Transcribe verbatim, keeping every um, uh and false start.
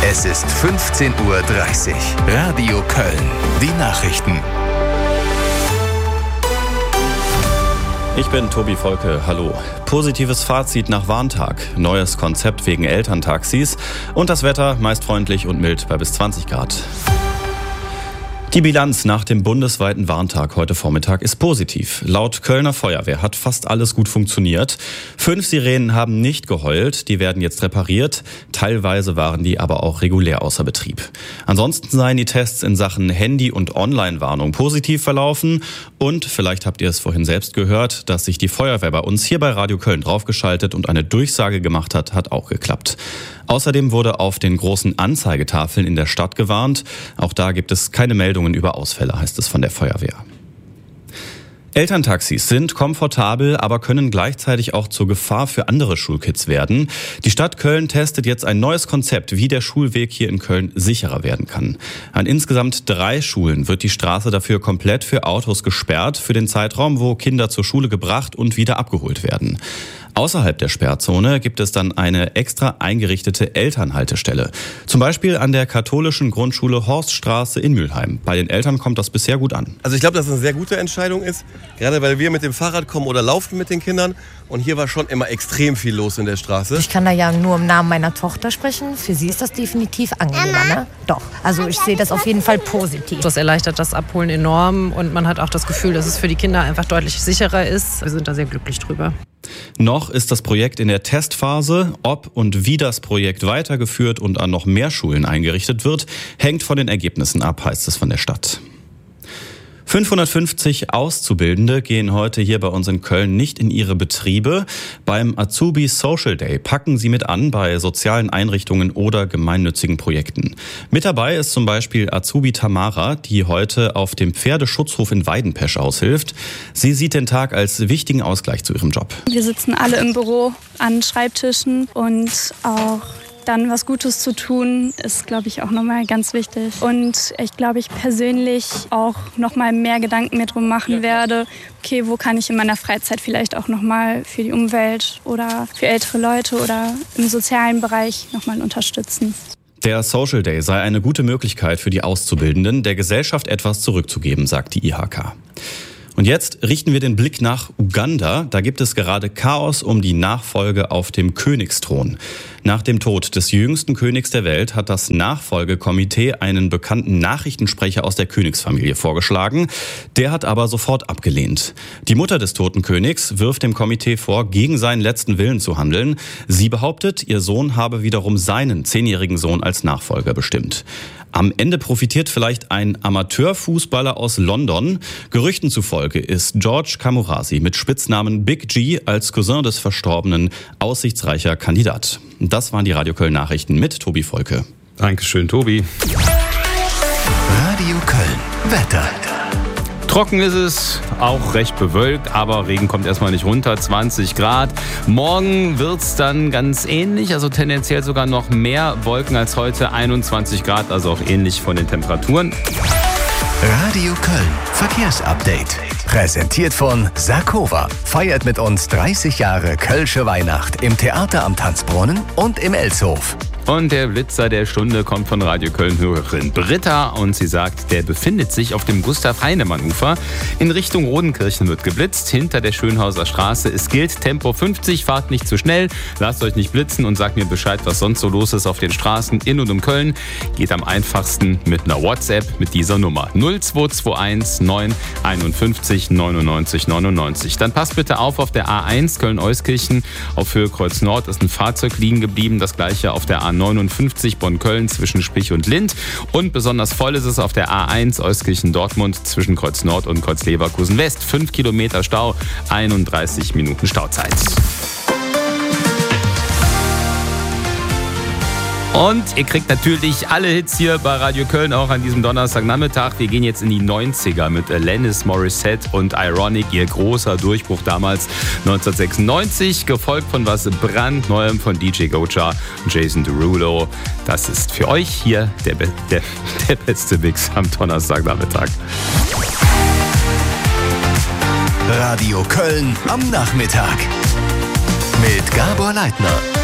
Es ist fünfzehn Uhr dreißig. Radio Köln. Die Nachrichten. Ich bin Tobi Volke, hallo. Positives Fazit nach Warntag, neues Konzept wegen Elterntaxis und das Wetter meist freundlich und mild bei bis zwanzig Grad. Die Bilanz nach dem bundesweiten Warntag heute Vormittag ist positiv. Laut Kölner Feuerwehr hat fast alles gut funktioniert. Fünf Sirenen haben nicht geheult, die werden jetzt repariert. Teilweise waren die aber auch regulär außer Betrieb. Ansonsten seien die Tests in Sachen Handy- und Online-Warnung positiv verlaufen. Und vielleicht habt ihr es vorhin selbst gehört, dass sich die Feuerwehr bei uns hier bei Radio Köln draufgeschaltet und eine Durchsage gemacht hat, hat auch geklappt. Außerdem wurde auf den großen Anzeigetafeln in der Stadt gewarnt. Auch da gibt es keine Meldungen über Ausfälle, heißt es von der Feuerwehr. Elterntaxis sind komfortabel, aber können gleichzeitig auch zur Gefahr für andere Schulkids werden. Die Stadt Köln testet jetzt ein neues Konzept, wie der Schulweg hier in Köln sicherer werden kann. An insgesamt drei Schulen wird die Straße dafür komplett für Autos gesperrt, für den Zeitraum, wo Kinder zur Schule gebracht und wieder abgeholt werden. Außerhalb der Sperrzone gibt es dann eine extra eingerichtete Elternhaltestelle. Zum Beispiel an der katholischen Grundschule Horststraße in Mülheim. Bei den Eltern kommt das bisher gut an. Also ich glaube, dass es eine sehr gute Entscheidung ist, gerade weil wir mit dem Fahrrad kommen oder laufen mit den Kindern. Und hier war schon immer extrem viel los in der Straße. Ich kann da ja nur im Namen meiner Tochter sprechen. Für sie ist das definitiv angenehmer, ne? Doch, also ich sehe das auf jeden Fall positiv. Das erleichtert das Abholen enorm und man hat auch das Gefühl, dass es für die Kinder einfach deutlich sicherer ist. Wir sind da sehr glücklich drüber. Noch ist das Projekt in der Testphase. Ob und wie das Projekt weitergeführt und an noch mehr Schulen eingerichtet wird, hängt von den Ergebnissen ab, heißt es von der Stadt. fünfhundertfünfzig Auszubildende gehen heute hier bei uns in Köln nicht in ihre Betriebe. Beim Azubi Social Day packen sie mit an bei sozialen Einrichtungen oder gemeinnützigen Projekten. Mit dabei ist zum Beispiel Azubi Tamara, die heute auf dem Pferdeschutzhof in Weidenpesch aushilft. Sie sieht den Tag als wichtigen Ausgleich zu ihrem Job. Wir sitzen alle im Büro an Schreibtischen und auch dann was Gutes zu tun, ist, glaube ich, auch nochmal ganz wichtig. Und ich glaube, ich persönlich auch nochmal mehr Gedanken mir drum machen werde, okay, wo kann ich in meiner Freizeit vielleicht auch nochmal für die Umwelt oder für ältere Leute oder im sozialen Bereich nochmal unterstützen. Der Social Day sei eine gute Möglichkeit für die Auszubildenden, der Gesellschaft etwas zurückzugeben, sagt die I H K. Und jetzt richten wir den Blick nach Uganda. Da gibt es gerade Chaos um die Nachfolge auf dem Königsthron. Nach dem Tod des jüngsten Königs der Welt hat das Nachfolgekomitee einen bekannten Nachrichtensprecher aus der Königsfamilie vorgeschlagen. Der hat aber sofort abgelehnt. Die Mutter des toten Königs wirft dem Komitee vor, gegen seinen letzten Willen zu handeln. Sie behauptet, ihr Sohn habe wiederum seinen zehnjährigen Sohn als Nachfolger bestimmt. Am Ende profitiert vielleicht ein Amateurfußballer aus London. Gerüchten zufolge ist George Kamurasi mit Spitznamen Big G als Cousin des Verstorbenen aussichtsreicher Kandidat. Das waren die Radio Köln Nachrichten mit Tobi Volke. Dankeschön, Tobi. Radio Köln. Wetter. Trocken ist es, auch recht bewölkt, aber Regen kommt erstmal nicht runter, zwanzig Grad. Morgen wird's dann ganz ähnlich, also tendenziell sogar noch mehr Wolken als heute, einundzwanzig Grad, also auch ähnlich von den Temperaturen. Radio Köln. Verkehrsupdate. Präsentiert von Sakova. Feiert mit uns dreißig Jahre Kölsche Weihnacht im Theater am Tanzbrunnen und im Elshof. Und der Blitzer der Stunde kommt von Radio Köln-Hörerin Britta und sie sagt, der befindet sich auf dem Gustav-Heinemann-Ufer. In Richtung Rodenkirchen wird geblitzt, hinter der Schönhauser Straße. Es gilt Tempo fünfzig, fahrt nicht zu schnell, lasst euch nicht blitzen und sagt mir Bescheid, was sonst so los ist auf den Straßen in und um Köln. Geht am einfachsten mit einer WhatsApp mit dieser Nummer null zwei zwei eins neun einundfünfzig neunundneunzig neunundneunzig. Dann passt bitte auf, auf der A eins Köln-Euskirchen auf Höhe Kreuz Nord ist ein Fahrzeug liegen geblieben. Das gleiche auf der A neunundfünfzig Bonn-Köln zwischen Spich und Lind. Und besonders voll ist es auf der A eins Euskirchen-Dortmund zwischen Kreuz Nord und Kreuz Leverkusen-West. Fünf Kilometer Stau, einunddreißig Minuten Stauzeit. Und ihr kriegt natürlich alle Hits hier bei Radio Köln auch an diesem Donnerstagnachmittag. Wir gehen jetzt in die neunziger mit Alanis Morissette und Ironic, ihr großer Durchbruch damals neunzehnhundertsechsundneunzig, gefolgt von was brandneuem von D J Gocha und Jason Derulo. Das ist für euch hier der, Be- der, der beste Mix am Donnerstagnachmittag. Radio Köln am Nachmittag mit Gabor Leitner.